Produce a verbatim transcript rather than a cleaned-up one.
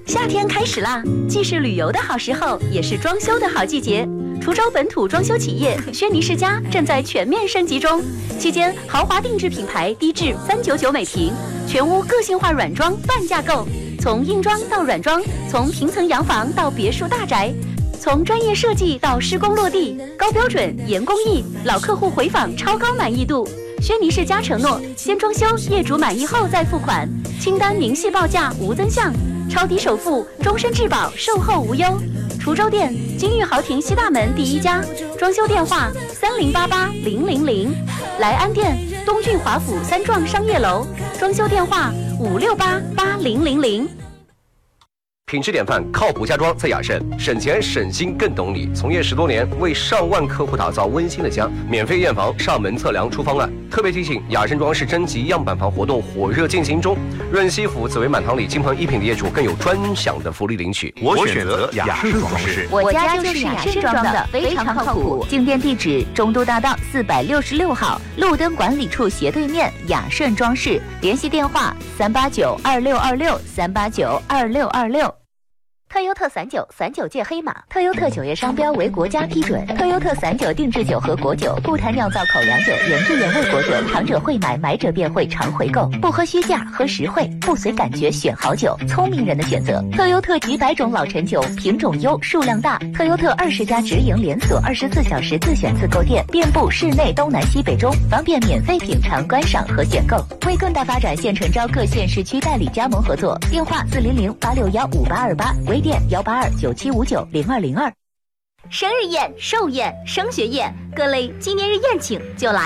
夏天开始啦，既是旅游的好时候，也是装修的好季节。滁州本土装修企业轩尼诗家正在全面升级中，期间豪华定制品牌低至三九九每平，全屋个性化软装半价购，从硬装到软装，从平层洋房到别墅大宅，从专业设计到施工落地，高标准严工艺，老客户回访超高满意度。轩尼诗家承诺，先装修，业主满意后再付款，清单明细报价无增项，超低首付，终身质保，售后无忧。滁州店金玉豪庭西大门第一家，装修电话三零八八零零零。莱安店东郡华府三幢商业楼，装修电话五六八八零零零。 品质典范，靠谱家装在雅盛，省钱省心更懂你。从业十多年，为上万客户打造温馨的家，免费验房、上门测量出方案。特别提醒，雅盛装饰征集样板房活动火热进行中，润西府紫薇满堂里金鹏一品的业主更有专享的福利领取。 我选择雅盛装饰， 我家就是雅盛装的，非常靠谱。进店地址：中都大道四百六十六号，路灯管理处斜对面，雅盛装饰。联系电话：三八九二六二六三八九二六二六。特优特散酒，散酒界黑马。特优特酒业商标为国家批准。特优特散酒定制酒和果酒，不谈酿造口粮酒，原汁原味果酒，尝者会买，买者便会常回购。不喝虚价，喝实惠，不随感觉选好酒，聪明人的选择。特优特几百种老陈酒，品种优，数量大。特优特二十家直营连锁，二十四小时自选自购店，遍布市内东南西北中，方便免费品尝、观赏和选购。为更大发展，现诚招各县市区代理加盟合作，电话四零零八六幺五八二八。微店幺八二九七五九零二零二。生日宴、寿宴、升学宴，各类纪念日宴请就来